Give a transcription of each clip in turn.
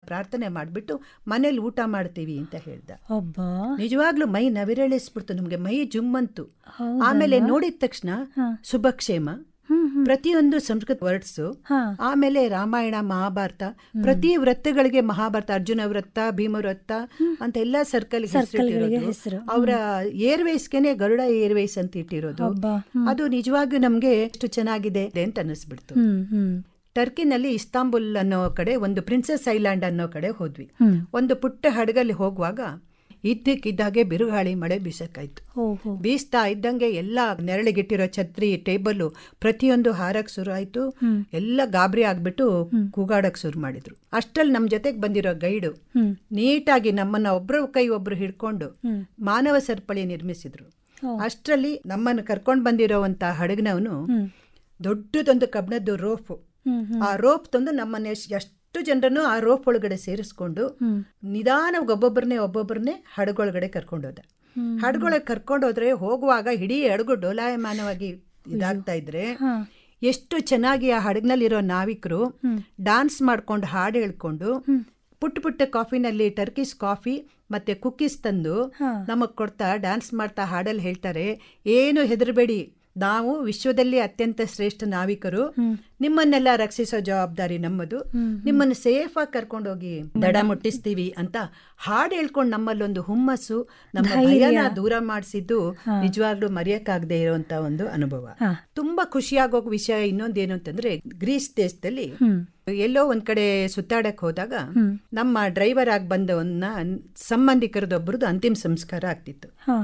ಪ್ರಾರ್ಥನೆ ಮಾಡಿಬಿಟ್ಟು ಮನೇಲಿ ಊಟ ಮಾಡ್ತೀವಿ ಅಂತ ಹೇಳ್ದ. ಅಬ್ಬಾ, ನಿಜವಾಗ್ಲೂ ಮೈ ನವಿರಳಿಸ್ಬಿಡ್ತು, ನಮ್ಗೆ ಮೈ ಜುಮ್ಮಂತು. ಆಮೇಲೆ ನೋಡಿದ ತಕ್ಷಣ ಶುಭಕ್ಷೇಮ, ಪ್ರತಿಯೊಂದು ಸಂಸ್ಕೃತ ವರ್ಡ್ಸು, ಆಮೇಲೆ ರಾಮಾಯಣ ಮಹಾಭಾರತ, ಪ್ರತಿ ವ್ರತಗಳಿಗೆ ಮಹಾಭಾರತ, ಅರ್ಜುನ ವ್ರತ, ಭೀಮ ವ್ರತ ಅಂತ ಎಲ್ಲಾ ಸರ್ಕಲ್ ಹೆಸರು. ಅವರ ಏರ್ವೇಸ್ಗೆನೆ ಗರುಡ ಏರ್ವೇಸ್ ಅಂತ ಇಟ್ಟಿರೋದು. ಅದು ನಿಜವಾಗಿಯೂ ನಮ್ಗೆ ಎಷ್ಟು ಚೆನ್ನಾಗಿದೆ ಅಂತ ಅನ್ನಿಸ್ಬಿಡ್ತು. ಟರ್ಕಿನಲ್ಲಿ ಇಸ್ತಾಂಬುಲ್ ಅನ್ನೋ ಕಡೆ ಒಂದು ಪ್ರಿನ್ಸೆಸ್ ಐಲ್ಯಾಂಡ್ ಅನ್ನೋ ಕಡೆ ಹೋದ್ವಿ. ಒಂದು ಪುಟ್ಟ ಹಡಗಲ್ಲಿ ಹೋಗುವಾಗ ಇದ್ದಕ್ಕಿದ್ದಾಗೆ ಬಿರುಗಾಳಿ ಮಳೆ ಬೀಸಕ್ಕಾಯ್ತು. ಬೀಸ್ತಾ ಇದ್ದಂಗೆ ಎಲ್ಲ ನೆರಳಿಗಿಟ್ಟಿರೋ ಛತ್ರಿ, ಟೇಬಲ್ ಪ್ರತಿಯೊಂದು ಹಾರಕ್ ಶುರು ಆಯ್ತು. ಎಲ್ಲ ಗಾಬರಿ ಆಗ್ಬಿಟ್ಟು ಕೂಗಾಡಕ್ ಶುರು ಮಾಡಿದ್ರು. ಅಷ್ಟಲ್ಲಿ ನಮ್ ಜೊತೆಗೆ ಬಂದಿರೋ ಗೈಡು ನೀಟಾಗಿ ನಮ್ಮನ್ನ ಒಬ್ರು ಕೈ ಒಬ್ರು ಹಿಡ್ಕೊಂಡು ಮಾನವ ಸರಪಳಿ ನಿರ್ಮಿಸಿದ್ರು. ಅಷ್ಟರಲ್ಲಿ ನಮ್ಮನ್ನು ಕರ್ಕೊಂಡು ಬಂದಿರೋವಂತ ಹಡಗನವನು ದೊಡ್ಡದೊಂದು ಕಬ್ಣದ್ದು ರೋಪ್, ಆ ರೋಪ್ ತಂದು ನಮ್ಮನ್ನ ಎಷ್ಟು ಜನರನ್ನು ಆ ರೋಪ್ ಒಳಗಡೆ ಸೇರಿಸ್ಕೊಂಡು ನಿಧಾನ ಒಬ್ಬೊಬ್ಬರನ್ನೇ ಹಡಗೊಳಗಡೆ ಕರ್ಕೊಂಡೋದ. ಹಡಗೊಳಗೆ ಕರ್ಕೊಂಡೋದ್ರೆ ಹೋಗುವಾಗ ಇಡೀ ಹಡಗು ಡೋಲಾಯಮಾನವಾಗಿ ಇದಾಗ್ತಾ ಇದ್ರೆ ಎಷ್ಟು ಚೆನ್ನಾಗಿ ಆ ಹಡಗಿನಲ್ಲಿರೋ ನಾವಿಕರು ಡಾನ್ಸ್ ಮಾಡ್ಕೊಂಡು ಹಾಡು ಹೇಳ್ಕೊಂಡು ಪುಟ್ಟ ಕಾಫಿನಲ್ಲಿ ಟರ್ಕಿಶ್ ಕಾಫಿ ಮತ್ತೆ ಕುಕ್ಕೀಸ್ ತಂದು ನಮಗ್ ಕೊಡ್ತಾ ಡಾನ್ಸ್ ಮಾಡ್ತಾ ಹಾಡಲ್ಲಿ ಹೇಳ್ತಾರೆ, ಏನು ಹೆದರಬೇಡಿ, ನಾವು ವಿಶ್ವದಲ್ಲಿ ಅತ್ಯಂತ ಶ್ರೇಷ್ಠ ನಾವಿಕರು, ನಿಮ್ಮನ್ನೆಲ್ಲ ರಕ್ಷಿಸೋ ಜವಾಬ್ದಾರಿ ನಮ್ಮದು, ನಿಮ್ಮನ್ನು ಸೇಫ್ ಆಗಿ ಕರ್ಕೊಂಡೋಗಿ ದಡ ಮುಟ್ಟಿಸ್ತೀವಿ ಅಂತ ಹಾಡು ಹೇಳ್ಕೊಂಡು ನಮ್ಮಲ್ಲೊಂದು ಹುಮ್ಮಸ್ಸು, ನಮ್ಮ ಭಯನ ದೂರ ಮಾಡಿಸಿದ್ದು ನಿಜವಾಗ್ಲೂ ಮರೆಯಕ್ಕಾಗದೆ ಇರುವಂತ ಒಂದು ಅನುಭವ. ತುಂಬಾ ಖುಷಿಯಾಗೋ ವಿಷಯ ಇನ್ನೊಂದೇನು ಅಂತಂದ್ರೆ, ಗ್ರೀಸ್ ದೇಶದಲ್ಲಿ ಎಲ್ಲೋ ಒಂದ್ ಕಡೆ ಸುತ್ತಾಡಕ್ ಹೋದಾಗ ನಮ್ಮ ಡ್ರೈವರ್ ಆಗಿ ಬಂದವನ್ನ ಸಂಬಂಧಿಕರದೊಬ್ಬರದು ಅಂತಿಮ ಸಂಸ್ಕಾರ ಆಗ್ತಿತ್ತು.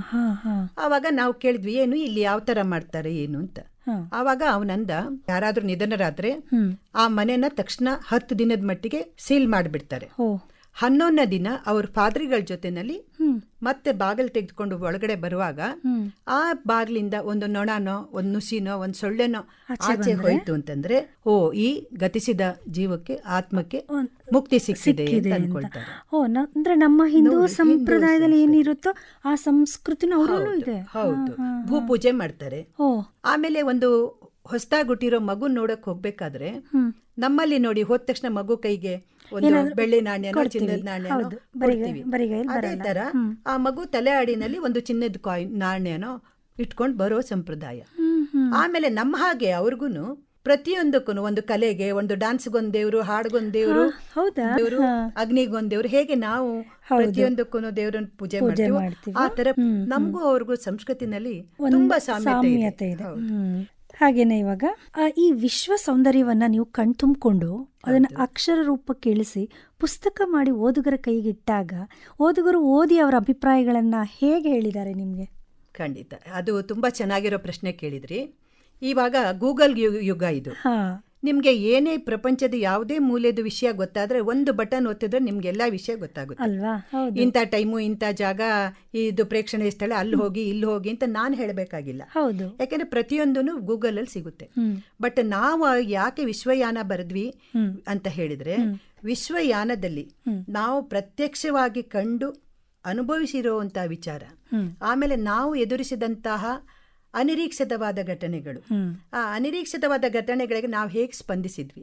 ಆವಾಗ ನಾವು ಕೇಳಿದ್ವಿ, ಏನು ಇಲ್ಲಿ ಯಾವ ತರ ಮಾಡ್ತಾರೆ ಏನು ಅಂತ. ಆವಾಗ ಅವನಂದ, ಯಾರಾದ್ರೂ ನಿಧನರಾದ್ರೆ ಆ ಮನೆನ ತಕ್ಷಣ 10 ದಿನದ ಮಟ್ಟಿಗೆ ಸೀಲ್ ಮಾಡಿಬಿಡ್ತಾರೆ. 11ನೇ ದಿನ ಅವ್ರ ಪಾದ್ರಿಗಳ ಜೊತೆನಲ್ಲಿ ಮತ್ತೆ ಬಾಗಿಲು ತೆಗೆದುಕೊಂಡು ಒಳಗಡೆ ಬರುವಾಗ ಆ ಬಾಗಿಲಿಂದ ಒಂದು ನೊಣನೋ, ಒಂದು ನುಸಿನೋ, ಒಂದು ಸೊಳ್ಳೆನೋ ಆಚೆ ಹೋಯ್ತು ಅಂತಂದ್ರೆ, ಈ ಗತಿಸಿದ ಜೀವಕ್ಕೆ, ಆತ್ಮಕ್ಕೆ ಮುಕ್ತಿ ಸಿಕ್ಕಿದೆ ಅಂತ ಅನ್ಕೊಳ್ತಾರೆ. ಅಂದ್ರೆ ನಮ್ಮ ಹಿಂದೂ ಸಂಪ್ರದಾಯದಲ್ಲಿ ಏನಿರುತ್ತೋ ಆ ಸಂಸ್ಕೃತಿನ ಅವರಲ್ಲೂ ಇದೆ. ಹೌದು, ಭೂಪೂಜೆ ಮಾಡ್ತಾರೆ. ಆಮೇಲೆ ಒಂದು ಹೊಸದಾಗಿ ಹುಟ್ಟಿರೋ ಮಗು ನೋಡಕ್ ಹೋಗ್ಬೇಕಾದ್ರೆ ನಮ್ಮಲ್ಲಿ ನೋಡಿ ಹೋದ ತಕ್ಷಣ ಮಗು ಕೈಗೆ ಒಂದು ಬೆಳ್ಳಿ ನಾಣ್ಯನೋ ಚಿನ್ನದ ನಾಣ್ಯನೋ ಕೊಡ್ತೀವಿ. ಅದೇ ತರ ಆ ಮಗು ತಲೆ ಆಡಿನಲ್ಲಿ ಒಂದು ಚಿನ್ನದ ನಾಣ್ಯನೋ ಇಟ್ಕೊಂಡು ಬರೋ ಸಂಪ್ರದಾಯ. ಆಮೇಲೆ ನಮ್ಮ ಹಾಗೆ ಅವ್ರಿಗೂನು ಪ್ರತಿಯೊಂದಕ್ಕೂ ಒಂದು ಕಲೆಗೆ, ಒಂದು ಡಾನ್ಸ್ಗೊಂದ್ ದೇವ್ರು, ಹಾಡ್ಗೊಂದ್ ದೇವ್ರು, ದೇವ್ರು ಅಗ್ನಿಗೊಂದ್ ದೇವ್ರು, ಹೇಗೆ ನಾವು ಪ್ರತಿಯೊಂದಕ್ಕೂ ದೇವ್ರನ್ನ ಪೂಜೆ ಮಾಡ್ತೀವಿ, ಆ ತರ ನಮಗೂ ಅವ್ರಿಗೂ ಸಂಸ್ಕೃತಿನಲ್ಲಿ ತುಂಬಾ ಸಾಮ್ಯತೆ ಇದೆ. ಹಾಗೇನೆ ಇವಾಗ ಈ ವಿಶ್ವ ಸೌಂದರ್ಯವನ್ನ ನೀವು ಕಣ್ತುಂಬಿಕೊಂಡು ಅದನ್ನ ಅಕ್ಷರ ರೂಪಕ್ಕೆ ಇಳಿಸಿ ಪುಸ್ತಕ ಮಾಡಿ ಓದುಗರ ಕೈಗಿಟ್ಟಾಗ ಓದುಗರು ಓದಿ ಅವರ ಅಭಿಪ್ರಾಯಗಳನ್ನ ಹೇಗೆ ಹೇಳಿದ್ದಾರೆ ನಿಮ್ಗೆ? ಖಂಡಿತ, ಅದು ತುಂಬಾ ಚೆನ್ನಾಗಿರೋ ಪ್ರಶ್ನೆ ಕೇಳಿದ್ರಿ. ಇವಾಗ ಗೂಗಲ್ ಯುಗ ಇದು. ನಿಮ್ಗೆ ಏನೇ ಪ್ರಪಂಚದ ಯಾವುದೇ ಮೂಲೆಯ ವಿಷಯ ಗೊತ್ತಾದ್ರೆ ಒಂದು ಬಟನ್ ಒತ್ತಿದ್ರೆ ನಿಮ್ಗೆಲ್ಲಾ ವಿಷಯ ಗೊತ್ತಾಗುತ್ತೆ ಅಲ್ವಾ? ಇಂಥ ಟೈಮು, ಇಂಥ ಜಾಗ, ಇದು ಪ್ರೇಕ್ಷಣೀಯ ಸ್ಥಳ, ಅಲ್ಲಿ ಹೋಗಿ ಇಲ್ಲಿ ಹೋಗಿ ಅಂತ ನಾನು ಹೇಳಬೇಕಾಗಿಲ್ಲ. ಹೌದು, ಯಾಕಂದ್ರೆ ಪ್ರತಿಯೊಂದೂ ಗೂಗಲ್ ಅಲ್ಲಿ ಸಿಗುತ್ತೆ. ಬಟ್ ನಾವು ಯಾಕೆ ವಿಶ್ವಯಾನ ಬರೆದ್ವಿ ಅಂತ ಹೇಳಿದ್ರೆ, ವಿಶ್ವಯಾನದಲ್ಲಿ ನಾವು ಪ್ರತ್ಯಕ್ಷವಾಗಿ ಕಂಡು ಅನುಭವಿಸಿರುವಂತಹ ವಿಚಾರ, ಆಮೇಲೆ ನಾವು ಎದುರಿಸಿದಂತಹ ಅನಿರೀಕ್ಷಿತವಾದ ಘಟನೆಗಳು, ಆ ಅನಿರೀಕ್ಷಿತವಾದ ಘಟನೆಗಳಿಗೆ ನಾವು ಹೇಗೆ ಸ್ಪಂದಿಸಿದ್ವಿ,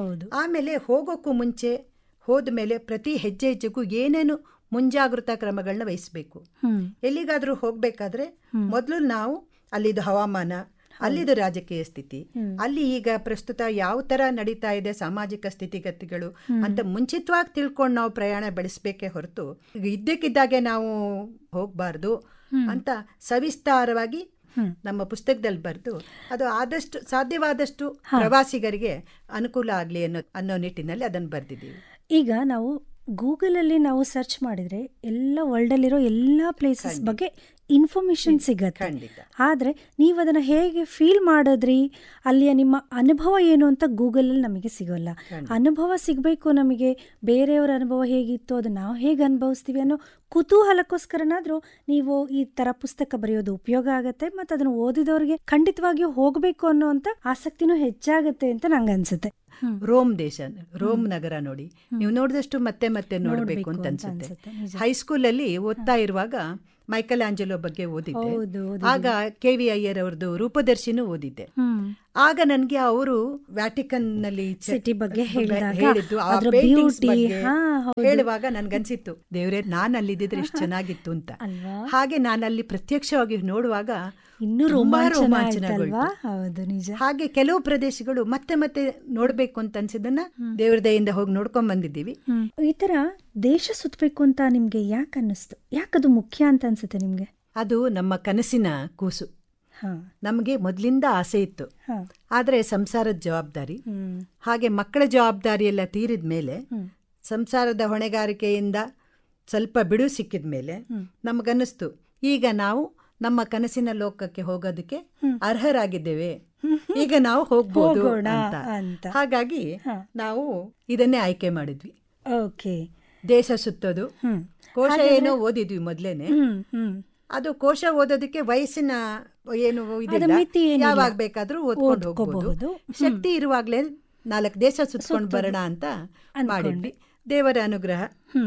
ಆಮೇಲೆ ಹೋಗೋಕ್ಕೂ ಮುಂಚೆ ಹೋದ್ಮೇಲೆ ಪ್ರತಿ ಹೆಜ್ಜೆ ಹೆಜ್ಜೆಗೂ ಏನೇನು ಮುಂಜಾಗೃತಾ ಕ್ರಮಗಳನ್ನ ವಹಿಸಬೇಕು. ಎಲ್ಲಿಗಾದ್ರೂ ಹೋಗ್ಬೇಕಾದ್ರೆ ಮೊದಲು ನಾವು ಅಲ್ಲಿದು ಹವಾಮಾನ, ಅಲ್ಲಿದು ರಾಜಕೀಯ ಸ್ಥಿತಿ, ಅಲ್ಲಿ ಈಗ ಪ್ರಸ್ತುತ ಯಾವ ತರ ನಡೀತಾ ಇದೆ ಸಾಮಾಜಿಕ ಸ್ಥಿತಿಗತಿಗಳು ಅಂತ ಮುಂಚಿತವಾಗಿ ತಿಳ್ಕೊಂಡು ನಾವು ಪ್ರಯಾಣ ಬೆಳೆಸ್ಬೇಕೇ ಹೊರತು ಇದ್ದಕ್ಕಿದ್ದಾಗೆ ನಾವು ಹೋಗ್ಬಾರ್ದು ಅಂತ ಸವಿಸ್ತಾರವಾಗಿ ನಮ್ಮ ಪುಸ್ತಕದಲ್ಲಿ ಬರೆದು ಅದು ಆದಷ್ಟು ಸಾಧ್ಯವಾದಷ್ಟು ಪ್ರವಾಸಿಗರಿಗೆ ಅನುಕೂಲ ಆಗಲಿ ಅನ್ನೋ ನಿಟ್ಟಿನಲ್ಲಿ ಅದನ್ನು ಬರೆದಿದ್ದೀವಿ. ಈಗ ನಾವು ಗೂಗಲಲ್ಲಿ ನಾವು ಸರ್ಚ್ ಮಾಡಿದ್ರೆ ಎಲ್ಲ ವರ್ಲ್ಡಲ್ಲಿರೋ ಎಲ್ಲ ಪ್ಲೇಸಸ್ ಬಗ್ಗೆ ಇನ್ಫಾರ್ಮೇಶನ್ ಸಿಗತ್ತೆ. ಆದರೆ ನೀವು ಅದನ್ನು ಹೇಗೆ ಫೀಲ್ ಮಾಡಿದ್ರಿ, ಅಲ್ಲಿಯ ನಿಮ್ಮ ಅನುಭವ ಏನು ಅಂತ ಗೂಗಲಲ್ಲಿ ನಮಗೆ ಸಿಗೋಲ್ಲ. ಅನುಭವ ಸಿಗಬೇಕು ನಮಗೆ, ಬೇರೆಯವರ ಅನುಭವ ಹೇಗಿತ್ತು ಅದು ನಾವು ಹೇಗೆ ಅನುಭವಿಸ್ತೀವಿ ಅನ್ನೋ ಕುತೂಹಲಕ್ಕೋಸ್ಕರನಾದರೂ ನೀವು ಈ ಥರ ಪುಸ್ತಕ ಬರೆಯೋದು ಉಪಯೋಗ ಆಗುತ್ತೆ, ಮತ್ತು ಅದನ್ನು ಓದಿದವ್ರಿಗೆ ಖಂಡಿತವಾಗಿಯೂ ಹೋಗಬೇಕು ಅನ್ನೋಂಥ ಆಸಕ್ತಿನೂ ಹೆಚ್ಚಾಗುತ್ತೆ ಅಂತ ನಂಗೆ ಅನ್ಸುತ್ತೆ. ರೋಮ್ ದೇಶ, ರೋಮ್ ನಗರ ನೋಡಿ, ನೀವು ನೋಡಿದಷ್ಟು ಮತ್ತೆ ಮತ್ತೆ ನೋಡಬೇಕು ಅಂತ ಅನ್ಸುತ್ತೆ. ಹೈಸ್ಕೂಲಲ್ಲಿ ಓದ್ತಾ ಇರುವಾಗ ಮೈಕಲ್ ಆಂಜಲೋ ಬಗ್ಗೆ ಓದಿದ್ದೆ. ಆಗ KV ಅಯ್ಯರ್ ಅವ್ರದ್ದು ರೂಪದರ್ಶಿನೂ ಓದಿದ್ದೆ. ಆಗ ನನ್ಗೆ ಅವರು ವ್ಯಾಟಿಕನ್ ನಲ್ಲಿ ಸಿಟಿ ಬಗ್ಗೆ ಹೇಳಿದ್ದು, ಆ paintings ಬಗ್ಗೆ ಹೇಳುವಾಗ ನನ್ಗನ್ಸಿತ್ತು, ದೇವ್ರೆ ನಾನು ಅಲ್ಲಿದ್ದಿದ್ರೆ ಎಷ್ಟು ಚೆನ್ನಾಗಿತ್ತು ಅಂತ. ಹಾಗೆ ನಾನು ಅಲ್ಲಿ ಪ್ರತ್ಯಕ್ಷವಾಗಿ ನೋಡುವಾಗ ಇನ್ನೂ ರೋಮಾಂಚನಗೊಳ್ತು. ಹಾಗೆ ಕೆಲವು ಪ್ರದೇಶಗಳು ಮತ್ತೆ ಮತ್ತೆ ನೋಡ್ಬೇಕು ಅಂತ ಅನ್ಸಿದ್ದನ್ನ ದೇವ್ರ ದಯಿಂದ ಹೋಗಿ ನೋಡ್ಕೊಂಡ್ ಬಂದಿದ್ದೀವಿ. ಈ ತರ ದೇಶ ಸುತ್ತಬೇಕು ಅಂತ ನಿಮ್ಗೆ ಯಾಕೆ ಅನ್ನಿಸ್ತು? ಯಾಕದು ಮುಖ್ಯ ಅಂತ ಅನ್ಸುತ್ತೆ ನಿಮ್ಗೆ? ಅದು ನಮ್ಮ ಕನಸಿನ ಕೂಸು. ನಮಗೆ ಮೊದಲಿಂದ ಆಸೆ ಇತ್ತು, ಆದ್ರೆ ಸಂಸಾರದ ಜವಾಬ್ದಾರಿ, ಹಾಗೆ ಮಕ್ಕಳ ಜವಾಬ್ದಾರಿ ಎಲ್ಲ ತೀರಿದ ಮೇಲೆ, ಸಂಸಾರದ ಹೊಣೆಗಾರಿಕೆಯಿಂದ ಸ್ವಲ್ಪ ಬಿಡು ಸಿಕ್ಕಿದ ಮೇಲೆ ನಮಗನ್ನಿಸ್ತು, ಈಗ ನಾವು ನಮ್ಮ ಕನಸಿನ ಲೋಕಕ್ಕೆ ಹೋಗೋದಕ್ಕೆ ಅರ್ಹರಾಗಿದ್ದೇವೆ, ಈಗ ನಾವು ಹೋಗ್ಬೋದು ಅಂತ. ಹಾಗಾಗಿ ನಾವು ಇದನ್ನೇ ಆಯ್ಕೆ ಮಾಡಿದ್ವಿ. ದೇಶ ಸುತ್ತೋದು. ಕೋಶ ಏನೋ ಓದಿದ್ವಿ ಮೊದ್ಲೇನೆ. ಅದು ಕೋಶ ಓದೋದಕ್ಕೆ ವಯಸ್ಸಿನ ಏನು ಇದಿಲ್ಲ, ಯಾವಾಗ ಬೇಕಾದ್ರೂ ಓದ್ಕೊಂಡು ಹೋಗ್ಬೋದು. ಶಕ್ತಿ ಇರುವಾಗ್ಲೇ 4 ದೇಶ ಸುತ್ಕೊಂಡು ಬರೋಣ ಅಂತ ಮಾಡಿದ್ವಿ. ದೇವರ ಅನುಗ್ರಹ.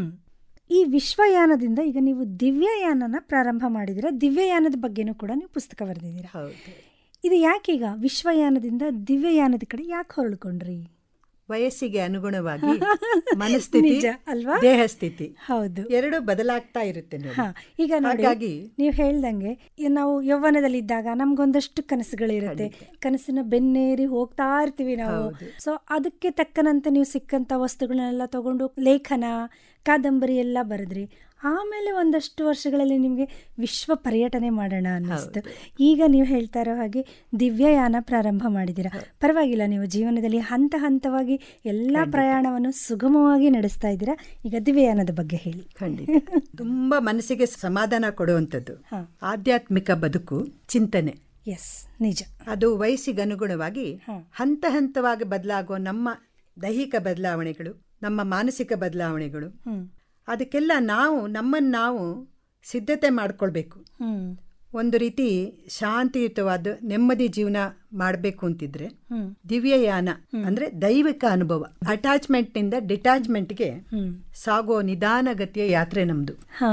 ಈ ವಿಶ್ವಯಾನದಿಂದ ಈಗ ನೀವು ದಿವ್ಯಯಾನನ ಪ್ರಾರಂಭ ಮಾಡಿದಿರ. ದಿವ್ಯಯಾನದ ಬಗ್ಗೆನೂ ಕೂಡ ನೀವು ಪುಸ್ತಕ ಬರೆದಿದ್ದೀರಾ. ಇದು ಯಾಕೀಗ ವಿಶ್ವಯಾನದಿಂದ ದಿವ್ಯಯಾನದ ಕಡೆ ಯಾಕೆ ಹೊರಳ್ಕೊಂಡ್ರಿ? ವಯಸ್ಸಿಗೆ ಅನುಗುಣವಾಗಿ ಮನಸ್ಥಿತಿ ಅಲ್ವಾ, ದೇಹ ಸ್ಥಿತಿ ಹೌದು, ಎರಡು ಬದಲಾಗ್ತಾ ಇರುತ್ತೆ. ಈಗ ಹಾಗಾಗಿ ನೀವು ಹೇಳ್ದಂಗೆ ನಾವು ಯೌವನದಲ್ಲಿದ್ದಾಗ ನಮ್ಗೊಂದಷ್ಟು ಕನಸುಗಳಿರುತ್ತೆ, ಕನಸಿನ ಬೆನ್ನೇರಿ ಹೋಗ್ತಾ ಇರ್ತೀವಿ ನಾವು. ಸೊ ಅದಕ್ಕೆ ತಕ್ಕನಂತೆ ನೀವು ಸಿಕ್ಕಂತ ವಸ್ತುಗಳನ್ನೆಲ್ಲ ತಗೊಂಡು ಲೇಖನ, ಕಾದಂಬರಿ ಎಲ್ಲ ಬರೆದ್ರಿ. ಆಮೇಲೆ ಒಂದಷ್ಟು ವರ್ಷಗಳಲ್ಲಿ ನಿಮಗೆ ವಿಶ್ವ ಪರ್ಯಟನೆ ಮಾಡೋಣ ಅನ್ನಿಸ್ತು. ಈಗ ನೀವು ಹೇಳ್ತಾ ಇರೋ ಹಾಗೆ ದಿವ್ಯಯಾನ ಪ್ರಾರಂಭ ಮಾಡಿದ್ದೀರಾ. ಪರವಾಗಿಲ್ಲ, ನೀವು ಜೀವನದಲ್ಲಿ ಹಂತ ಹಂತವಾಗಿ ಎಲ್ಲ ಪ್ರಯಾಣವನ್ನು ಸುಗಮವಾಗಿ ನಡೆಸ್ತಾ ಇದ್ದೀರಾ. ಈಗ ದಿವ್ಯಯಾನದ ಬಗ್ಗೆ ಹೇಳಿ. ಖಂಡಿತ. ತುಂಬಾ ಮನಸ್ಸಿಗೆ ಸಮಾಧಾನ ಕೊಡುವಂಥದ್ದು ಆಧ್ಯಾತ್ಮಿಕ ಬದುಕು ಚಿಂತನೆ. ಎಸ್, ನಿಜ. ಅದು ವಯಸ್ಸಿಗೆ ಅನುಗುಣವಾಗಿ ಹಂತ ಹಂತವಾಗಿ ಬದಲಾಗೋ ನಮ್ಮ ದೈಹಿಕ ಬದಲಾವಣೆಗಳು, ನಮ್ಮ ಮಾನಸಿಕ ಬದಲಾವಣೆಗಳು, ಅದಕ್ಕೆಲ್ಲ ನಮ್ಮನ್ನು ಸಿದ್ಧತೆ ಮಾಡ್ಕೊಳ್ಬೇಕು. ಒಂದು ರೀತಿ ಶಾಂತಿಯುತವಾದ ನೆಮ್ಮದಿ ಜೀವನ ಮಾಡಬೇಕು ಅಂತಿದ್ರೆ ದಿವ್ಯಯಾನ ಅಂದ್ರೆ ದೈವಿಕ ಅನುಭವ, ಅಟ್ಯಾಚ್ಮೆಂಟ್ ನಿಂದ ಡಿಟ್ಯಾಚ್ಮೆಂಟ್ಗೆ ಸಾಗೋ ನಿಧಾನಗತಿಯ ಯಾತ್ರೆ ನಮ್ದು.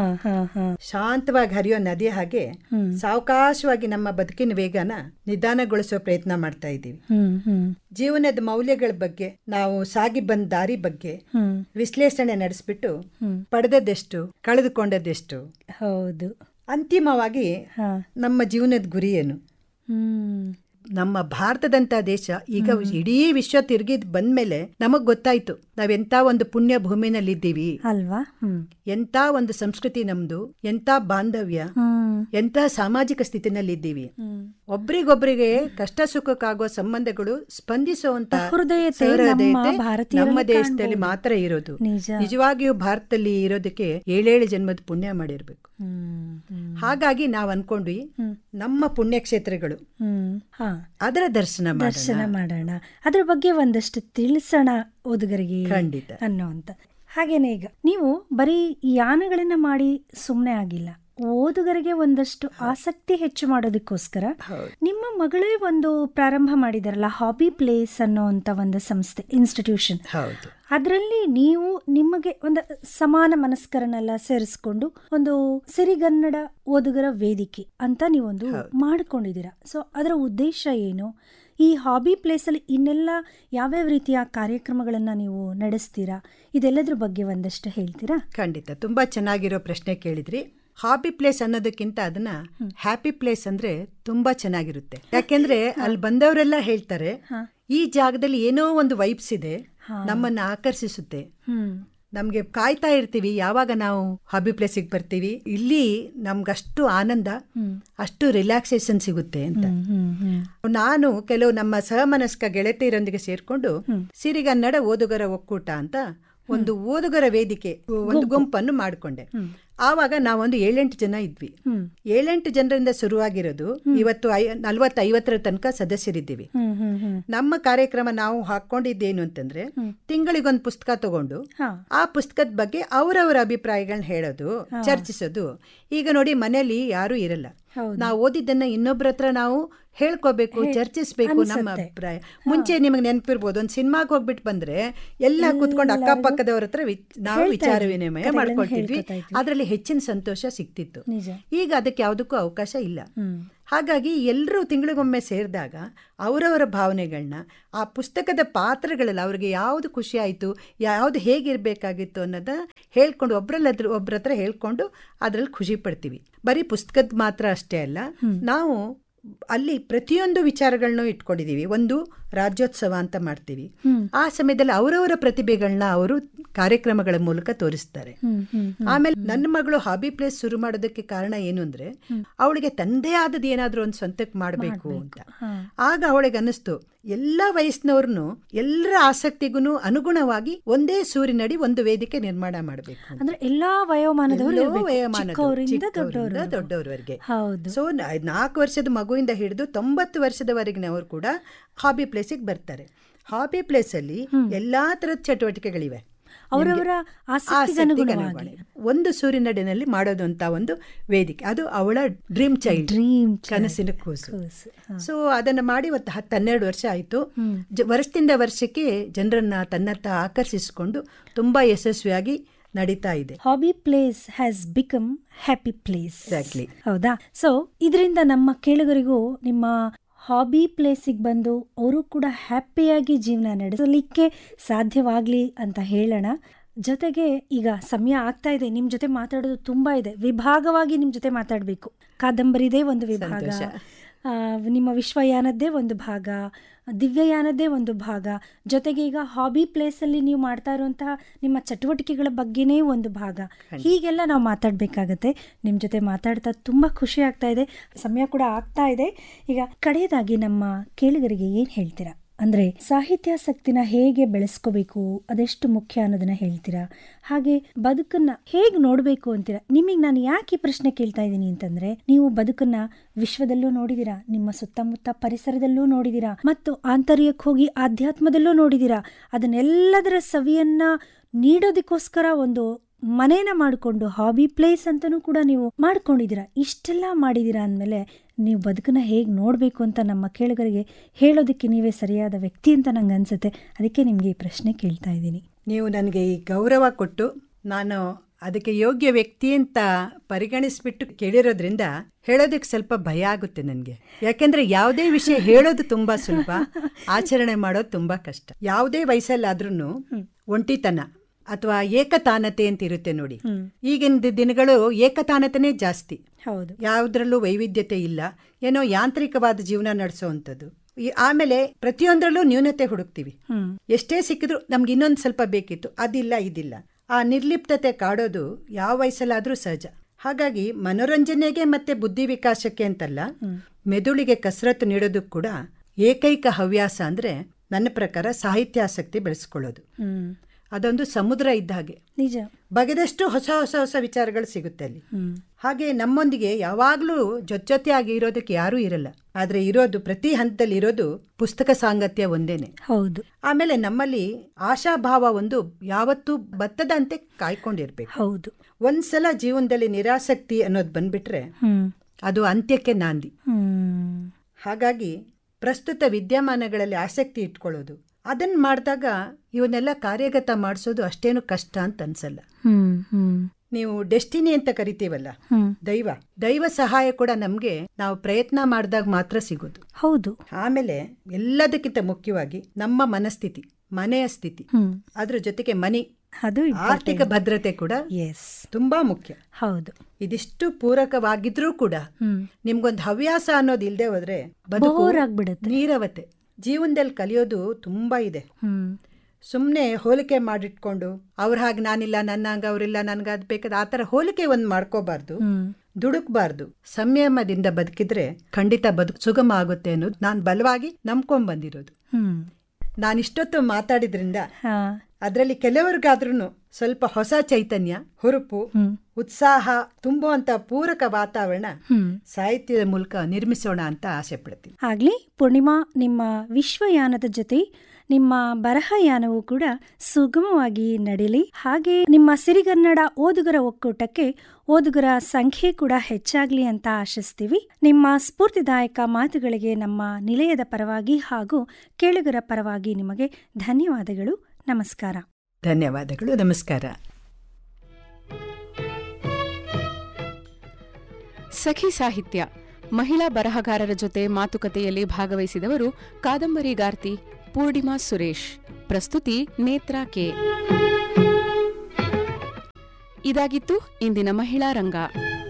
ಶಾಂತವಾಗಿ ಹರಿಯೋ ನದಿ ಹಾಗೆ ಸಾವಕಾಶವಾಗಿ ನಮ್ಮ ಬದುಕಿನ ವೇಗನ ನಿಧಾನಗೊಳಿಸೋ ಪ್ರಯತ್ನ ಮಾಡ್ತಾ ಇದ್ದೀವಿ. ಜೀವನದ ಮೌಲ್ಯಗಳ ಬಗ್ಗೆ, ನಾವು ಸಾಗಿ ಬಂದ ದಾರಿ ಬಗ್ಗೆ ವಿಶ್ಲೇಷಣೆ ನಡೆಸ್ಬಿಟ್ಟು ಪಡೆದದ್ದೆಷ್ಟು, ಕಳೆದುಕೊಂಡದ್ದೆಷ್ಟು, ಹೌದು, ಅಂತಿಮವಾಗಿ ನಮ್ಮ ಜೀವನದ ಗುರಿ ಏನು. ನಮ್ಮ ಭಾರತದಂತ ದೇಶ ಈಗ ಇಡೀ ವಿಶ್ವ ತಿರುಗಿದ್ ಬಂದ್ಮೇಲೆ ನಮಗ್ ಗೊತ್ತಾಯ್ತು ನಾವೆಂತ ಒಂದು ಪುಣ್ಯ ಭೂಮಿನಲ್ಲಿದ್ದೀವಿ ಅಲ್ವಾ. ಎಂತ ಒಂದು ಸಂಸ್ಕೃತಿ ನಮ್ದು, ಎಂತ ಬಾಂಧವ್ಯ, ಎಂತ ಸಾಮಾಜಿಕ ಸ್ಥಿತಿನಲ್ಲಿದ್ದೀವಿ. ಒಬ್ರಿಗೊಬ್ರಿಗೆ ಕಷ್ಟ ಸುಖಕ್ಕಾಗೋ ಸಂಬಂಧಗಳು ಸ್ಪಂದಿಸುವಂತ ಹೃದಯತೆ ನಮ್ಮ ದೇಶದಲ್ಲಿ ಮಾತ್ರ ಇರೋದು. ನಿಜವಾಗಿಯೂ ಭಾರತದಲ್ಲಿ ಇರೋದಕ್ಕೆ 7 ಜನ್ಮದ ಪುಣ್ಯ ಮಾಡಿರ್ಬೇಕು. ಹಾಗಾಗಿ ನಾವ್ ಅನ್ಕೊಂಡ್ವಿ ನಮ್ಮ ಪುಣ್ಯಕ್ಷೇತ್ರಗಳು, ಅದರ ದರ್ಶನ ಮಾಡೋಣ, ಅದ್ರ ಬಗ್ಗೆ ಒಂದಷ್ಟು ತಿಳಿಸೋಣ ಓದುಗರಿಗೆ ಖಂಡಿತ ಅನ್ನೋಂತ. ಹಾಗೇನೆ ಈಗ ನೀವು ಬರೀ ಯಾನಗಳನ್ನ ಮಾಡಿ ಸುಮ್ಮನೆ ಆಗಿಲ್ಲ, ಓದುಗರಿಗೆ ಒಂದಷ್ಟು ಆಸಕ್ತಿ ಹೆಚ್ಚು ಮಾಡೋದಕ್ಕೋಸ್ಕರ ನಿಮ್ಮ ಮಗಳೇ ಒಂದು ಪ್ರಾರಂಭ ಮಾಡಿದಾರಲ್ಲ, ಹಾಬಿ ಪ್ಲೇಸ್ ಅನ್ನೋಂಥ ಒಂದು ಸಂಸ್ಥೆ, ಇನ್ಸ್ಟಿಟ್ಯೂಷನ್. ಅದರಲ್ಲಿ ನೀವು ನಿಮಗೆ ಒಂದು ಸಮಾನ ಮನಸ್ಕರನ್ನೆಲ್ಲ ಸೇರಿಸ್ಕೊಂಡು ಒಂದು ಸಿರಿಗನ್ನಡ ಓದುಗರ ವೇದಿಕೆ ಅಂತ ನೀವೊಂದು ಮಾಡ್ಕೊಂಡಿದ್ದೀರಾ. ಸೊ ಅದರ ಉದ್ದೇಶ ಏನು? ಈ ಹಾಬಿ ಪ್ಲೇಸಲ್ಲಿ ಇನ್ನೆಲ್ಲ ಯಾವ್ಯಾವ ರೀತಿಯ ಕಾರ್ಯಕ್ರಮಗಳನ್ನು ನೀವು ನಡೆಸ್ತೀರಾ? ಇದೆಲ್ಲದ್ರ ಬಗ್ಗೆ ಒಂದಷ್ಟು ಹೇಳ್ತೀರಾ? ಖಂಡಿತ. ತುಂಬಾ ಚೆನ್ನಾಗಿರೋ ಪ್ರಶ್ನೆ ಕೇಳಿದ್ರಿ. ಹಾಬಿ ಪ್ಲೇಸ್ ಅನ್ನೋದಕ್ಕಿಂತ ಅದನ್ನ ಹ್ಯಾಪಿ ಪ್ಲೇಸ್ ಅಂದ್ರೆ ತುಂಬಾ ಚೆನ್ನಾಗಿರುತ್ತೆ. ಯಾಕೆಂದ್ರೆ ಅಲ್ಲಿ ಬಂದವರೆಲ್ಲ ಹೇಳ್ತಾರೆ ಈ ಜಾಗದಲ್ಲಿ ಏನೋ ಒಂದು ವೈಬ್ಸ್ ಇದೆ, ನಮ್ಮನ್ನ ಆಕರ್ಷಿಸುತ್ತೆ, ನಮ್ಗೆ ಕಾಯ್ತಾ ಇರ್ತೀವಿ ಯಾವಾಗ ನಾವು ಹಾಬಿ ಪ್ಲೇಸಿಗೆ ಬರ್ತೀವಿ, ಇಲ್ಲಿ ನಮ್ಗಷ್ಟು ಆನಂದ, ಅಷ್ಟು ರಿಲ್ಯಾಕ್ಸೇಷನ್ ಸಿಗುತ್ತೆ ಅಂತ. ನಾನು ಕೆಲವು ನಮ್ಮ ಸಹಮನಸ್ಕ ಗೆಳತಿಯರೊಂದಿಗೆ ಸೇರ್ಕೊಂಡು ಸಿರಿಗನ್ನಡ ಓದುಗರ ಒಕ್ಕೂಟ ಅಂತ ಒಂದು ಓದುಗರ ವೇದಿಕೆ, ಒಂದು ಗುಂಪನ್ನು ಮಾಡಿಕೊಂಡೆ. ಆವಾಗ ನಾವೊಂದು 7-8 ಜನ ಇದ್ವಿ. 7-8 ಜನರಿಂದ ಶುರುವಾಗಿರೋದು ಇವತ್ತು 40-50 ತನಕ ಸದಸ್ಯರಿದ್ದೀವಿ. ನಮ್ಮ ಕಾರ್ಯಕ್ರಮ ನಾವು ಹಾಕೊಂಡಿದ್ದೇನು ಅಂತಂದ್ರೆ, ತಿಂಗಳಿಗೊಂದು ಪುಸ್ತಕ ತಗೊಂಡು ಆ ಪುಸ್ತಕದ ಬಗ್ಗೆ ಅವರವರ ಅಭಿಪ್ರಾಯಗಳನ್ನ ಹೇಳೋದು, ಚರ್ಚಿಸೋದು. ಈಗ ನೋಡಿ, ಮನೆಯಲ್ಲಿ ಯಾರು ಇರಲ್ಲ, ನಾವು ಓದಿದ್ದನ್ನ ಇನ್ನೊಬ್ರ ಹತ್ರ ನಾವು ಹೇಳ್ಕೋಬೇಕು, ಚರ್ಚಿಸ್ಬೇಕು ನಮ್ಮ ಅಭಿಪ್ರಾಯ. ಮುಂಚೆ ನಿಮಗೆ ನೆನಪಿರ್ಬೋದು, ಒಂದು ಸಿನಿಮಾಗೆ ಹೋಗ್ಬಿಟ್ಟು ಬಂದ್ರೆ ಎಲ್ಲ ಕೂತ್ಕೊಂಡು ಅಕ್ಕಪಕ್ಕದವ್ರ ಹತ್ರ ನಾವು ವಿಚಾರ ವಿನಿಮಯ ಮಾಡ್ಕೊಳ್ತಿದ್ವಿ, ಅದ್ರಲ್ಲಿ ಹೆಚ್ಚಿನ ಸಂತೋಷ ಸಿಕ್ತಿತ್ತು. ಈಗ ಅದಕ್ಕೆ ಯಾವುದಕ್ಕೂ ಅವಕಾಶ ಇಲ್ಲ. ಹಾಗಾಗಿ ಎಲ್ಲರೂ ತಿಂಗಳಿಗೊಮ್ಮೆ ಸೇರಿದಾಗ ಅವರವರ ಭಾವನೆಗಳನ್ನ ಆ ಪುಸ್ತಕದ ಪಾತ್ರಗಳಲ್ಲಿ ಅವ್ರಿಗೆ ಯಾವುದು ಖುಷಿ ಆಯಿತು, ಯಾವುದು ಹೇಗಿರಬೇಕಾಗಿತ್ತು ಅನ್ನೋದನ್ನ ಹೇಳ್ಕೊಂಡು ಒಬ್ಬರ ಹತ್ರ ಹೇಳ್ಕೊಂಡು ಅದರಲ್ಲಿ ಖುಷಿ ಪಡ್ತೀವಿ. ಬರೀ ಪುಸ್ತಕದ ಮಾತ್ರ ಅಷ್ಟೇ ಅಲ್ಲ, ನಾವು ಅಲ್ಲಿ ಪ್ರತಿಯೊಂದು ವಿಚಾರಗಳನ್ನೂ ಇಟ್ಕೊಂಡಿದ್ದೀವಿ. ಒಂದು ರಾಜ್ಯೋತ್ಸವ ಅಂತ ಮಾಡ್ತೀವಿ. ಆ ಸಮಯದಲ್ಲಿ ಅವರವರ ಪ್ರತಿಭೆಗಳನ್ನ ಅವರು ಕಾರ್ಯಕ್ರಮಗಳ ಮೂಲಕ ತೋರಿಸ್ತಾರೆ. ಆಮೇಲೆ ನನ್ನ ಮಗಳು ಹಾಬಿ ಪ್ಲೇಸ್ ಶುರು ಮಾಡೋದಕ್ಕೆ ಕಾರಣ ಏನು ಅಂದ್ರೆ, ಅವಳಿಗೆ ತಂದೆ ಆದದ್ದು ಏನಾದ್ರೂ ಒಂದು ಸ್ವಂತಕ್ಕೆ ಮಾಡಬೇಕು ಅಂತ. ಆಗ ಅವಳಿಗೆ ಅನ್ನಿಸ್ತು, ಎಲ್ಲ ವಯಸ್ಸಿನವ್ರನ್ನು ಎಲ್ಲರ ಆಸಕ್ತಿಗೂ ಅನುಗುಣವಾಗಿ ಒಂದೇ ಸೂರಿನಡಿ ಒಂದು ವೇದಿಕೆ ನಿರ್ಮಾಣ ಮಾಡಬೇಕು. ಅಂದ್ರೆ ಎಲ್ಲಾ ವಯೋಮಾನದವರು, ದೊಡ್ಡವರವರೆಗೆ. ಸೊ 4 ವರ್ಷದ ಮಗುವಿಂದ ಹಿಡಿದು 90 ವರ್ಷದವರೆಗಿನವರು ಕೂಡ ಹಾಬಿ ಪ್ಲೇಸಿಗೆ ಬರ್ತಾರೆ. ಹಾಬಿ ಪ್ಲೇಸ್ ಅಲ್ಲಿ ಎಲ್ಲಾ ತರದ ಚಟುವಟಿಕೆಗಳಿವೆ. ಅವರವರ ಆಸಕ್ತಿಗೆ ಒಂದು ಸೂರಿನಡಿನಲ್ಲಿ ಮಾಡೋದು ಅಂತ ಒಂದು ವೇದಿಕೆ. ಅದು ಅವಳ ಡ್ರೀಮ್ ಚೈಲ್ಡ್, ಕನಸಿನ ಕೂಸು. ಸೊ ಅದನ್ನ ಮಾಡಿ 10-12 ವರ್ಷ ಆಯ್ತು. ವರ್ಷದಿಂದ ವರ್ಷಕ್ಕೆ ಜನರನ್ನ ತನ್ನತ್ತ ಆಕರ್ಷಿಸಿಕೊಂಡು ತುಂಬಾ ಯಶಸ್ವಿಯಾಗಿ ನಡೀತಾ ಇದೆ. Hobby place has become happy place. Exactly. ಹೌದಾ? ಸೊ ಇದರಿಂದ ನಮ್ಮ ಕೇಳುಗರಿಗೂ ನಿಮ್ಮ ಹಾಬಿ ಪ್ಲೇಸಿಗೆ ಬಂದು ಅವರು ಕೂಡ ಹ್ಯಾಪಿಯಾಗಿ ಜೀವನ ನಡೆಸಲಿಕ್ಕೆ ಸಾಧ್ಯವಾಗಲಿ ಅಂತ ಹೇಳೋಣ. ಜೊತೆಗೆ ಈಗ ಸಮಯ ಆಗ್ತಾ ಇದೆ, ನಿಮ್ಮ ಜೊತೆ ಮಾತಾಡೋದು ತುಂಬ ಇದೆ. ವಿಭಾಗವಾಗಿ ನಿಮ್ಮ ಜೊತೆ ಮಾತಾಡಬೇಕು. ಕಾದಂಬರಿದೇ ಒಂದು ವಿಭಾಗ, ನಿಮ್ಮ ವಿಶ್ವಯಾನದ್ದೇ ಒಂದು ಭಾಗ, ದಿವ್ಯಯಾನದ್ದೇ ಒಂದು ಭಾಗ, ಜೊತೆಗೆ ಈಗ ಹಾಬಿ ಪ್ಲೇಸಲ್ಲಿ ನೀವು ಮಾಡ್ತಾ ಇರುವಂತಹ ನಿಮ್ಮ ಚಟುವಟಿಕೆಗಳ ಬಗ್ಗೆನೇ ಒಂದು ಭಾಗ. ಹೀಗೆಲ್ಲ ನಾವು ಮಾತಾಡಬೇಕಾಗತ್ತೆ. ನಿಮ್ಮ ಜೊತೆ ಮಾತಾಡ್ತಾ ತುಂಬ ಖುಷಿ ಆಗ್ತಾ ಇದೆ. ಸಮಯ ಕೂಡ ಆಗ್ತಾ ಇದೆ. ಈಗ ಕಡೆಯದಾಗಿ ನಮ್ಮ ಕೇಳುಗರಿಗೆ ಏನು ಹೇಳ್ತೀರಾ? ಅಂದರೆ ಸಾಹಿತ್ಯಾಸಕ್ತಿನ ಹೇಗೆ ಬೆಳೆಸ್ಕೋಬೇಕು, ಅದೆಷ್ಟು ಮುಖ್ಯ ಅನ್ನೋದನ್ನ ಹೇಳ್ತೀರಾ? ಹಾಗೆ ಬದುಕನ್ನ ಹೇಗೆ ನೋಡಬೇಕು ಅಂತೀರಾ? ನಿಮಗೆ ನಾನು ಯಾಕೆ ಈ ಪ್ರಶ್ನೆ ಕೇಳ್ತಾ ಇದ್ದೀನಿ ಅಂತಂದ್ರೆ, ನೀವು ಬದುಕನ್ನ ವಿಶ್ವದಲ್ಲೂ ನೋಡಿದೀರಾ, ನಿಮ್ಮ ಸುತ್ತಮುತ್ತ ಪರಿಸರದಲ್ಲೂ ನೋಡಿದೀರಾ, ಮತ್ತು ಆಂತರ್ಯಕ್ಕೆ ಹೋಗಿ ಆಧ್ಯಾತ್ಮದಲ್ಲೂ ನೋಡಿದೀರಾ. ಅದನ್ನೆಲ್ಲದರ ಸವಿಯನ್ನ ನೀಡೋದಕ್ಕೋಸ್ಕರ ಒಂದು ಮನೇನ ಮಾಡಿಕೊಂಡು ಹಾಬಿ ಪ್ಲೇಸ್ ಅಂತಲೂ ಕೂಡ ನೀವು ಮಾಡ್ಕೊಂಡಿದ್ದೀರಾ. ಇಷ್ಟೆಲ್ಲ ಮಾಡಿದ್ದೀರಾ ಅಂದಮೇಲೆ ನೀವು ಬದುಕನ್ನ ಹೇಗೆ ನೋಡಬೇಕು ಅಂತ ನಮ್ಮ ಕೇಳುಗರಿಗೆ ಹೇಳೋದಕ್ಕೆ ನೀವೇ ಸರಿಯಾದ ವ್ಯಕ್ತಿ ಅಂತ ನಂಗೆ ಅನ್ಸುತ್ತೆ. ಅದಕ್ಕೆ ನಿಮಗೆ ಈ ಪ್ರಶ್ನೆ ಕೇಳ್ತಾ ಇದ್ದೀನಿ. ನೀವು ನನಗೆ ಈ ಗೌರವ ಕೊಟ್ಟು ನಾನು ಅದಕ್ಕೆ ಯೋಗ್ಯ ವ್ಯಕ್ತಿ ಅಂತ ಪರಿಗಣಿಸ್ಬಿಟ್ಟು ಕೇಳಿರೋದ್ರಿಂದ ಹೇಳೋದಕ್ಕೆ ಸ್ವಲ್ಪ ಭಯ ಆಗುತ್ತೆ ನನಗೆ. ಯಾಕೆಂದ್ರೆ ಯಾವುದೇ ವಿಷಯ ಹೇಳೋದು ತುಂಬಾ ಸುಲಭ, ಆಚರಣೆ ಮಾಡೋದು ತುಂಬಾ ಕಷ್ಟ. ಯಾವುದೇ ವಯಸ್ಸಲ್ಲಾದ್ರೂ ಒಂಟಿತನ ಅಥವಾ ಏಕತಾನತೆ ಅಂತ ಇರುತ್ತೆ ನೋಡಿ. ಈಗಿನ ದಿನಗಳು ಏಕತಾನತೆನೇ ಜಾಸ್ತಿ. ಹೌದು, ಯಾವುದ್ರಲ್ಲೂ ವೈವಿಧ್ಯತೆ ಇಲ್ಲ, ಏನೋ ಯಾಂತ್ರಿಕವಾದ ಜೀವನ ನಡೆಸೋವಂಥದ್ದು. ಆಮೇಲೆ ಪ್ರತಿಯೊಂದರಲ್ಲೂ ನ್ಯೂನತೆ ಹುಡುಕ್ತಿವಿ. ಎಷ್ಟೇ ಸಿಕ್ಕಿದ್ರು ನಮ್ಗೆ ಇನ್ನೊಂದು ಸ್ವಲ್ಪ ಬೇಕಿತ್ತು, ಅದಿಲ್ಲ ಇದಿಲ್ಲ. ಆ ನಿರ್ಲಿಪ್ತತೆ ಕಾಡೋದು ಯಾವ ವಯಸ್ಸಲ್ಲಾದ್ರೂ ಸಹಜ. ಹಾಗಾಗಿ ಮನೋರಂಜನೆಗೆ ಮತ್ತೆ ಬುದ್ಧಿ ವಿಕಾಸಕ್ಕೆ ಅಂತಲ್ಲ, ಮೆದುಳಿಗೆ ಕಸರತ್ತು ನೀಡೋದಕ್ಕೆ ಕೂಡ ಏಕೈಕ ಹವ್ಯಾಸ ಅಂದ್ರೆ ನನ್ನ ಪ್ರಕಾರ ಸಾಹಿತ್ಯಾಸಕ್ತಿ ಬೆಳೆಸ್ಕೊಳ್ಳೋದು. ಅದೊಂದು ಸಮುದ್ರ ಇದ್ದ ಹಾಗೆ, ನಿಜ. ಬಗೆದಷ್ಟು ಹೊಸ ಹೊಸ ಹೊಸ ವಿಚಾರಗಳು ಸಿಗುತ್ತೆ ಅಲ್ಲಿ. ಹಾಗೆ ನಮ್ಮೊಂದಿಗೆ ಯಾವಾಗ್ಲೂ ಜೊತೆಯಾಗಿ ಇರೋದಕ್ಕೆ ಯಾರೂ ಇರಲ್ಲ, ಆದ್ರೆ ಇರೋದು ಪ್ರತಿ ಹಂತದಲ್ಲಿ ಇರೋದು ಪುಸ್ತಕ ಸಾಂಗತ್ಯ ಒಂದೇನೆ. ಹೌದು. ಆಮೇಲೆ ನಮ್ಮಲ್ಲಿ ಆಶಾಭಾವ ಒಂದು ಯಾವತ್ತೂ ಬತ್ತದಂತೆ ಕಾಯ್ಕೊಂಡಿರ್ಬೇಕು. ಹೌದು. ಒಂದ್ಸಲ ಜೀವನದಲ್ಲಿ ನಿರಾಸಕ್ತಿ ಅನ್ನೋದು ಬಂದ್ಬಿಟ್ರೆ ಅದು ಅಂತ್ಯಕ್ಕೆ ನಾಂದಿ. ಹಾಗಾಗಿ ಪ್ರಸ್ತುತ ವಿದ್ಯಮಾನಗಳಲ್ಲಿ ಆಸಕ್ತಿ ಇಟ್ಕೊಳ್ಳೋದು, ಅದನ್ನ ಮಾಡಿದಾಗ ಇವನ್ನೆಲ್ಲ ಕಾರ್ಯಗತ ಮಾಡಿಸೋದು ಅಷ್ಟೇನು ಕಷ್ಟ ಅಂತ ಅನ್ಸಲ್ಲ. ನೀವು ಡೆಸ್ಟಿನಿ ಅಂತ ಕರಿತೀವಲ್ಲ, ದೈವ ಸಹಾಯ ಕೂಡ ನಮ್ಗೆ ನಾವು ಪ್ರಯತ್ನ ಮಾಡಿದಾಗ ಮಾತ್ರ ಸಿಗೋದು. ಹೌದು. ಆಮೇಲೆ ಎಲ್ಲದಕ್ಕಿಂತ ಮುಖ್ಯವಾಗಿ ನಮ್ಮ ಮನಸ್ಥಿತಿ, ಮನೆಯ ಸ್ಥಿತಿ, ಅದ್ರ ಜೊತೆಗೆ ಅದು ಆರ್ಥಿಕ ಭದ್ರತೆ ಕೂಡ ತುಂಬಾ ಮುಖ್ಯ. ಹೌದು. ಇದಿಷ್ಟು ಪೂರಕವಾಗಿದ್ರೂ ಕೂಡ ನಿಮ್ಗೊಂದು ಹವ್ಯಾಸ ಅನ್ನೋದು ಇಲ್ದೆ ಹೋದ್ರೆ ಬದುಕು ನೀರವತೆ. ಜೀವನದಲ್ಲಿ ಕಲಿಯೋದು ತುಂಬಾ ಇದೆ. ಸುಮ್ಮನೆ ಹೋಲಿಕೆ ಮಾಡಿಟ್ಕೊಂಡು ಅವ್ರ ಹಾಗೆ ನಾನಿಲ್ಲ, ನನ್ನ ಹಂಗ ಅವ್ರಿಲ್ಲ, ನನ್ಗದ್ ಬೇಕಾದ ಆ ಥರ ಹೋಲಿಕೆ ಒಂದು ಮಾಡ್ಕೋಬಾರ್ದು, ದುಡುಕ್ಬಾರ್ದು. ಸಂಯಮದಿಂದ ಬದುಕಿದ್ರೆ ಖಂಡಿತ ಬದುಕು ಸುಗಮ ಆಗುತ್ತೆ ಅನ್ನೋದು ನಾನು ಬಲವಾಗಿ ನಂಬ್ಕೊಂಡ್ ಬಂದಿರೋದು. ನಾನಿಷ್ಟೊತ್ತು ಮಾತಾಡಿದ್ರಿಂದ ಅದರಲ್ಲಿ ಕೆಲವರಿಗಾದ್ರೂ ಸ್ವಲ್ಪ ಹೊಸ ಚೈತನ್ಯ, ಹುರುಪು, ಉತ್ಸಾಹ ತುಂಬುವಂತ ಪೂರಕ ವಾತಾವರಣ ಸಾಹಿತ್ಯದ ಮೂಲಕ ನಿರ್ಮಿಸೋಣ ಅಂತ ಆಸೆ ಪಡ್ತೀನಿ. ಆಗ್ಲಿ ಪೂರ್ಣಿಮಾ, ನಿಮ್ಮ ವಿಶ್ವಯಾನದ ಜೊತೆ ನಿಮ್ಮ ಬರಹಯಾನವೂ ಕೂಡ ಸುಗಮವಾಗಿ ನಡೀಲಿ. ಹಾಗೆ ನಿಮ್ಮ ಸಿರಿಗನ್ನಡ ಓದುಗರ ಒಕ್ಕೂಟಕ್ಕೆ ಓದುಗರ ಸಂಖ್ಯೆ ಕೂಡ ಹೆಚ್ಚಾಗ್ಲಿ ಅಂತ ಆಶಿಸ್ತೀವಿ. ನಿಮ್ಮ ಸ್ಫೂರ್ತಿದಾಯಕ ಮಾತುಗಳಿಗೆ ನಮ್ಮ ನಿಲಯದ ಪರವಾಗಿ ಹಾಗೂ ಕೇಳುಗರ ಪರವಾಗಿ ನಿಮಗೆ ಧನ್ಯವಾದಗಳು. ನಮಸ್ಕಾರ. ಧನ್ಯವಾದಗಳು. ನಮಸ್ಕಾರ. ಸಖಿ ಸಾಹಿತ್ಯ ಮಹಿಳಾ ಬರಹಗಾರರ ಜೊತೆ ಮಾತುಕತೆಯಲ್ಲಿ ಭಾಗವಹಿಸಿದವರು ಕಾದಂಬರಿಗಾರ್ತಿ ಪೂರ್ಣಿಮಾ ಸುರೇಶ್. ಪ್ರಸ್ತುತಿ ನೇತ್ರಾ ಕೆ. ಇದಾಗಿತ್ತು ಇಂದಿನ ಮಹಿಳಾ ರಂಗ.